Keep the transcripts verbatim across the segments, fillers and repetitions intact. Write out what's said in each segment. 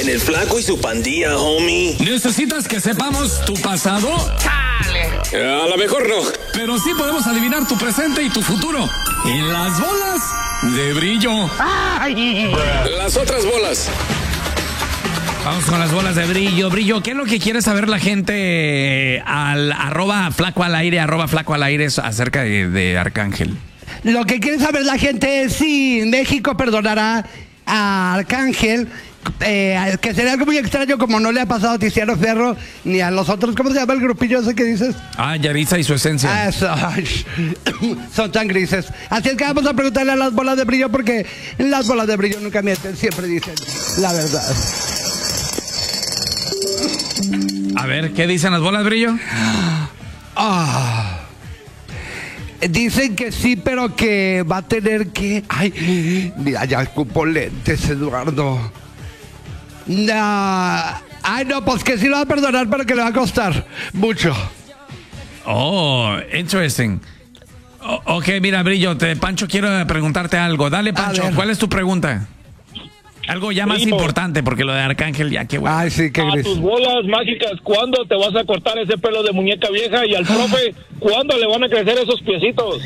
En el Flaco y su Pandilla, homie. ¿Necesitas que sepamos tu pasado? ¡Chale! A lo mejor no. Pero sí podemos adivinar tu presente y tu futuro. En las bolas de brillo. ¡Ay! Las otras bolas. Vamos con las bolas de brillo. Brillo, ¿qué es lo que quiere saber la gente al arroba flaco al aire, arroba flaco al aire acerca de, de Arcángel? Lo que quiere saber la gente es si México perdonará a Arcángel, eh, que sería algo muy extraño como no le ha pasado a Tiziano Ferro ni a los otros. ¿Cómo se llama el grupillo ese que dices? Ah, Yaritza y su esencia. Ah, eso. Son tan grises. Así es que vamos a preguntarle a las bolas de brillo, porque las bolas de brillo nunca mienten, siempre dicen la verdad. A ver, ¿qué dicen las bolas de brillo? Ah... Dicen que sí, pero que va a tener que... Ay, mira, ya ocupo lentes, Eduardo. Nah. Ay, no, pues que sí lo va a perdonar, pero que le va a costar mucho. Oh, interesting. Oh, ok, mira, Brillo, te, Pancho, quiero preguntarte algo. Dale, Pancho, ¿cuál es tu pregunta? Algo ya más Primo. importante, porque lo de Arcángel ya, qué bueno. Ay, sí, qué A gris. tus bolas mágicas, ¿cuándo te vas a cortar ese pelo de muñeca vieja? Y al profe, ¿cuándo le van a crecer esos piecitos?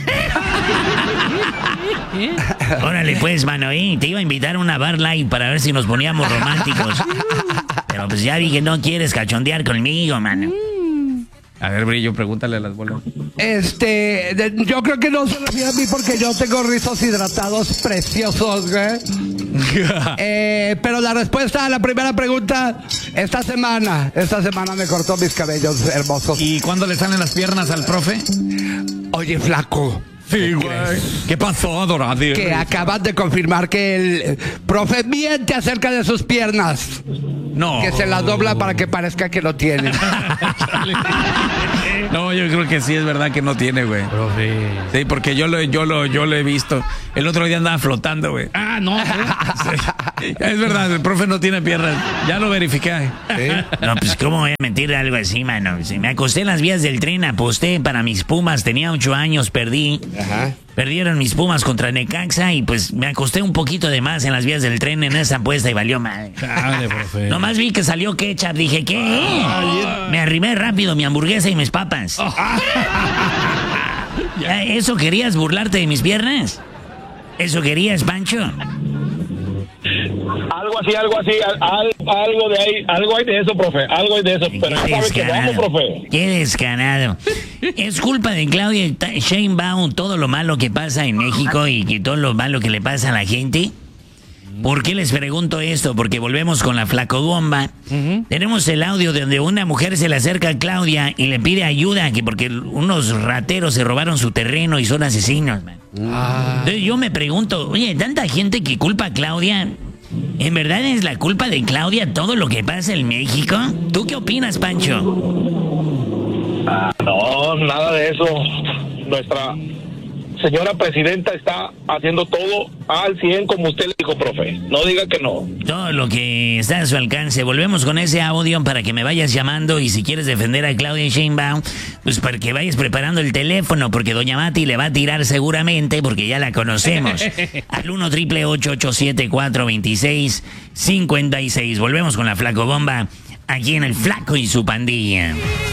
Órale pues, mano, ¿eh? Te iba a invitar a una bar live para ver si nos poníamos románticos. Pero pues ya vi que no quieres cachondear conmigo, mano. A ver, Brillo, pregúntale a las bolas. Este, de- yo creo que no se refiere a mí porque yo tengo rizos hidratados preciosos, güey. Eh, pero la respuesta a la primera pregunta, esta semana, esta semana me cortó mis cabellos hermosos. ¿Y cuándo le salen las piernas al profe? Oye, flaco. Sí, güey. ¿Qué pasó, Adorado? Que acaban de confirmar que el eh, profe miente acerca de sus piernas. No. Que se las dobla para que parezca que lo tiene. No, yo creo que sí es verdad que no tiene, güey. Profe. Sí, porque yo lo, yo lo, yo lo he visto. El otro día andaba flotando, güey. Ah, no. Sí. Es verdad, el profe no tiene piernas. Ya lo verifiqué. No, pues cómo voy a mentir algo así, mano. Si me acosté en las vías del tren, aposté para mis Pumas, tenía ocho años, perdí. Ajá. Perdieron mis Pumas contra Necaxa y pues me acosté un poquito de más en las vías del tren en esa apuesta y valió mal. Dale, profe. Nomás vi que salió ketchup, dije, ¿qué? Me arrimé rápido mi hamburguesa y mis papas. ¿Eso querías, burlarte de mis piernas? ¿Eso querías, Pancho? Algo así, algo así, al, al- algo de ahí, algo hay de eso, profe, algo hay de eso, pero ya sabes que vamos, profe. Qué descarado. Es culpa de Claudia Sheinbaum todo lo malo que pasa en México y que todo lo malo que le pasa a la gente. ¿Por qué les pregunto esto? Porque volvemos con la flacobomba. Uh-huh. Tenemos el audio donde una mujer se le acerca a Claudia y le pide ayuda, que porque unos rateros se robaron su terreno y son asesinos, man. Ah. Entonces yo me pregunto, oye, tanta gente que culpa a Claudia, ¿en verdad es la culpa de Claudia todo lo que pasa en México? ¿Tú qué opinas, Pancho? Ah, no, nada de eso. Nuestra señora presidenta está haciendo todo al cien como usted le dijo, profe. No diga que no. Todo lo que está a su alcance. Volvemos con ese audio para que me vayas llamando y si quieres defender a Claudia Sheinbaum, pues para que vayas preparando el teléfono, porque doña Mati le va a tirar seguramente, porque ya la conocemos. Al uno triple ocho ocho siete cuatro dos seis cinco seis. Volvemos con la flacobomba aquí en el Flaco y su Pandilla.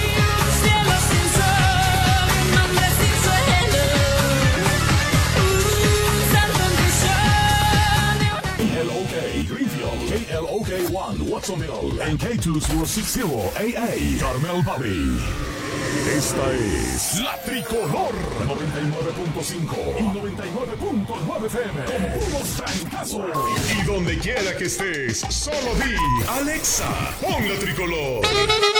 K L O K one, Watsonville, en K dos cero seis cero A A, Carmel Valley. Esta es La Tricolor, noventa y nueve punto cinco y noventa y nueve punto nueve F M, con puros trancazos. Y donde quiera que estés, solo di, Alexa, pon La Tricolor.